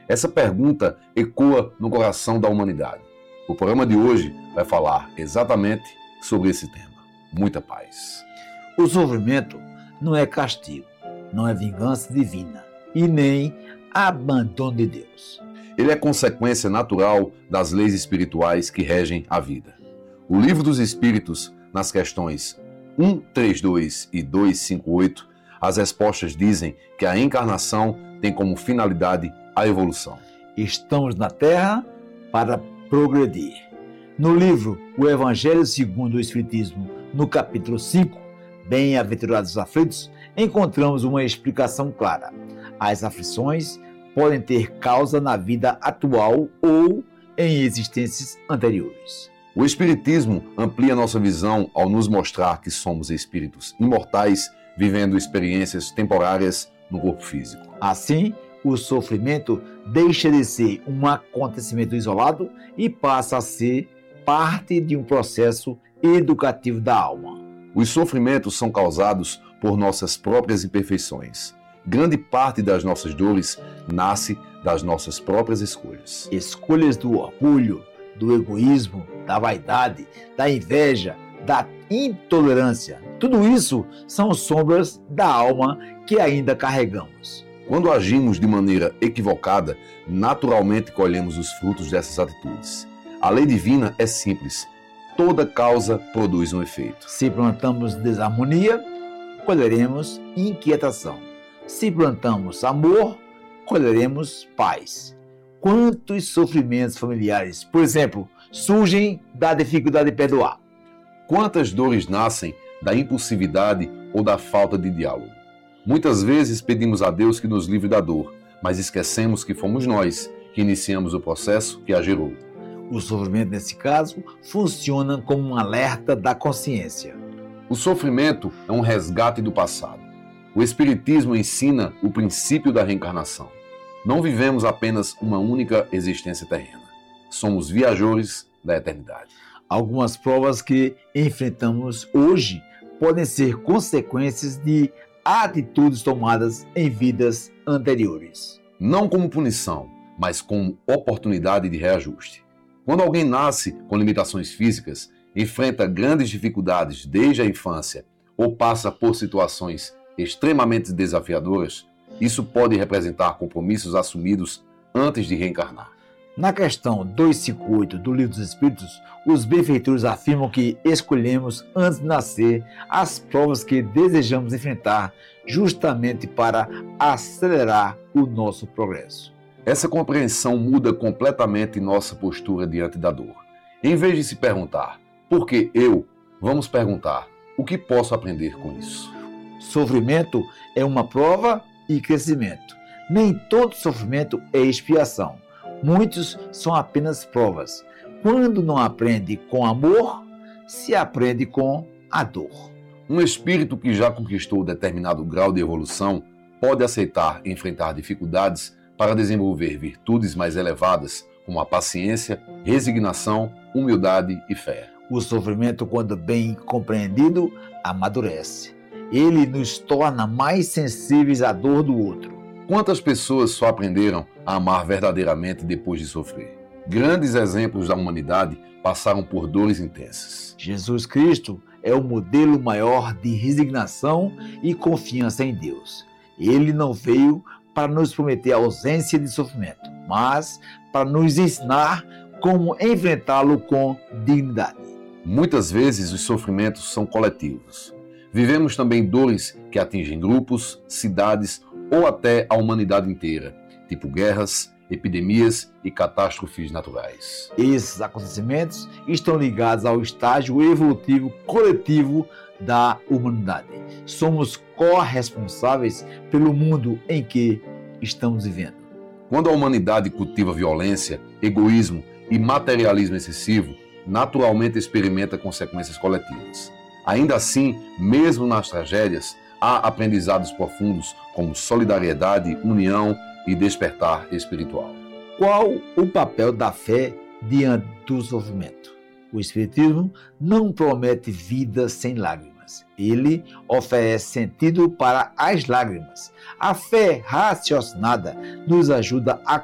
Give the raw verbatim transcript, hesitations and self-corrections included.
Essa pergunta ecoa no coração da humanidade. O programa de hoje vai falar exatamente sobre esse tema. Muita paz. O sofrimento não é castigo, não é vingança divina e nem abandono de Deus. Ele é consequência natural das leis espirituais que regem a vida. O Livro dos Espíritos, nas questões cento e trinta e dois e duzentos e cinquenta e oito, as respostas dizem que a encarnação tem como finalidade a evolução. Estamos na Terra para progredir. No livro O Evangelho segundo o Espiritismo, no capítulo cinco, Bem-aventurados os aflitos, encontramos uma explicação clara. As aflições podem ter causa na vida atual ou em existências anteriores. O Espiritismo amplia nossa visão ao nos mostrar que somos espíritos imortais vivendo experiências temporárias no corpo físico. Assim, o sofrimento deixa de ser um acontecimento isolado e passa a ser parte de um processo educativo da alma. Os sofrimentos são causados por nossas próprias imperfeições. Grande parte das nossas dores nasce das nossas próprias escolhas. Escolhas do orgulho, do egoísmo, da vaidade, da inveja, da intolerância. Tudo isso são sombras da alma que ainda carregamos. Quando agimos de maneira equivocada, naturalmente colhemos os frutos dessas atitudes. A lei divina é simples. Toda causa produz um efeito. Se plantamos desarmonia, colheremos inquietação. Se plantamos amor, colheremos paz. Quantos sofrimentos familiares, por exemplo, surgem da dificuldade de perdoar? Quantas dores nascem da impulsividade ou da falta de diálogo? Muitas vezes pedimos a Deus que nos livre da dor, mas esquecemos que fomos nós que iniciamos o processo que a gerou. O sofrimento, nesse caso, funciona como um alerta da consciência. O sofrimento é um resgate do passado. O Espiritismo ensina o princípio da reencarnação. Não vivemos apenas uma única existência terrena. Somos viajores da eternidade. Algumas provas que enfrentamos hoje podem ser consequências de atitudes tomadas em vidas anteriores. Não como punição, mas como oportunidade de reajuste. Quando alguém nasce com limitações físicas, enfrenta grandes dificuldades desde a infância ou passa por situações extremamente desafiadoras, isso pode representar compromissos assumidos antes de reencarnar. Na questão duzentos e cinquenta e oito do Livro dos Espíritos, os benfeitores afirmam que escolhemos antes de nascer as provas que desejamos enfrentar justamente para acelerar o nosso progresso. Essa compreensão muda completamente nossa postura diante da dor. Em vez de se perguntar, por que eu? Vamos perguntar, o que posso aprender com isso? Sofrimento é uma prova e crescimento. Nem todo sofrimento é expiação. Muitos são apenas provas. Quando não aprende com amor, se aprende com a dor. Um espírito que já conquistou determinado grau de evolução pode aceitar enfrentar dificuldades para desenvolver virtudes mais elevadas, como a paciência, resignação, humildade e fé. O sofrimento, quando bem compreendido, amadurece. Ele nos torna mais sensíveis à dor do outro. Quantas pessoas só aprenderam a amar verdadeiramente depois de sofrer? Grandes exemplos da humanidade passaram por dores intensas. Jesus Cristo é o modelo maior de resignação e confiança em Deus. Ele não veio para nos prometer a ausência de sofrimento, mas para nos ensinar como enfrentá-lo com dignidade. Muitas vezes os sofrimentos são coletivos. Vivemos também dores que atingem grupos, cidades ou até a humanidade inteira, tipo guerras, epidemias e catástrofes naturais. Esses acontecimentos estão ligados ao estágio evolutivo coletivo da humanidade. Somos corresponsáveis pelo mundo em que estamos vivendo. Quando a humanidade cultiva violência, egoísmo e materialismo excessivo, naturalmente experimenta consequências coletivas. Ainda assim, mesmo nas tragédias, há aprendizados profundos como solidariedade, união e despertar espiritual. Qual o papel da fé diante do sofrimento? O Espiritismo não promete vida sem lágrimas. Ele oferece sentido para as lágrimas. A fé raciocinada nos ajuda a